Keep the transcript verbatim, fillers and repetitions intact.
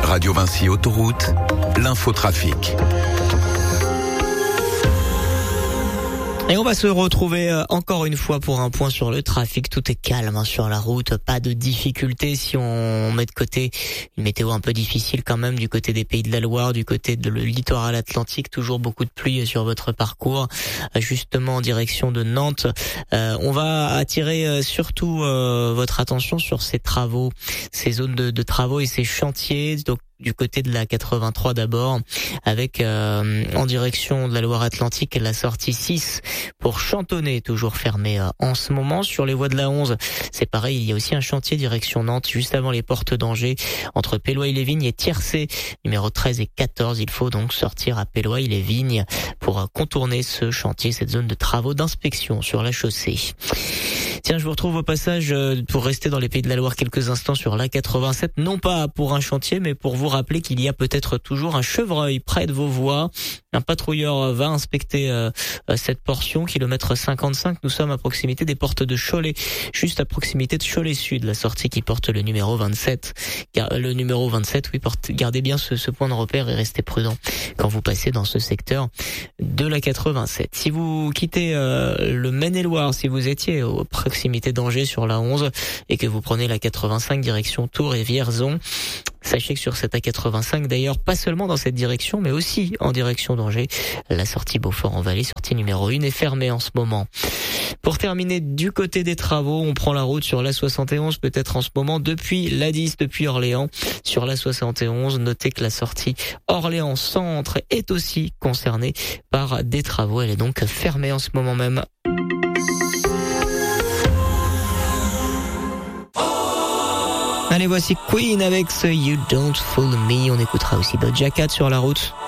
Radio Vinci Autoroute, l'infotrafic. Et on va se retrouver euh, encore une fois pour un point sur le trafic. Tout est calme hein, sur la route, pas de difficultés si on met de côté une météo un peu difficile quand même du côté des Pays de la Loire, du côté de le littoral atlantique. Toujours beaucoup de pluie sur votre parcours, justement en direction de Nantes. Euh, on va attirer euh, surtout euh, votre attention sur ces travaux, ces zones de, de travaux et ces chantiers. Donc du côté de la quatre-vingt-trois d'abord, avec euh, en direction de la Loire-Atlantique la sortie six pour Chantonnay, toujours fermée euh, en ce moment. Sur les voies de la onze, c'est pareil, il y a aussi un chantier direction Nantes, juste avant les portes d'Angers, entre Péloy-les-Vignes et Tiercé, numéro treize et quatorze. Il faut donc sortir à Péloy-les-Vignes pour euh, contourner ce chantier, cette zone de travaux d'inspection sur la chaussée. Tiens, je vous retrouve au passage euh, pour rester dans les Pays de la Loire quelques instants sur l'A quatre-vingt-sept, non pas pour un chantier, mais pour vous rappeler qu'il y a peut-être toujours un chevreuil près de vos voies. Un patrouilleur va inspecter euh, cette portion, kilomètre cinquante-cinq. Nous sommes à proximité des portes de Cholet, juste à proximité de Cholet Sud, la sortie qui porte le numéro vingt-sept. Car le numéro vingt-sept, oui, porte, gardez bien ce, ce point de repère et restez prudent quand vous passez dans ce secteur de la quatre-vingt-sept. Si vous quittez euh, le Maine-et-Loire, si vous étiez aux proximité d'Angers sur la onze et que vous prenez la quatre-vingt-cinq direction Tours et Vierzon, sachez que sur cette A quatre-vingt-cinq, d'ailleurs, pas seulement dans cette direction, mais aussi en direction d'Angers, la sortie Beaufort en Vallée, sortie numéro un, est fermée en ce moment. Pour terminer, du côté des travaux, on prend la route sur l'A soixante et onze, peut-être en ce moment, depuis l'A dix, depuis Orléans, sur l'A soixante et onze. Notez que la sortie Orléans Centre est aussi concernée par des travaux. Elle est donc fermée en ce moment même. Allez, voici Queen avec ce You Don't Fool Me. On écoutera aussi Doja Cat sur la route.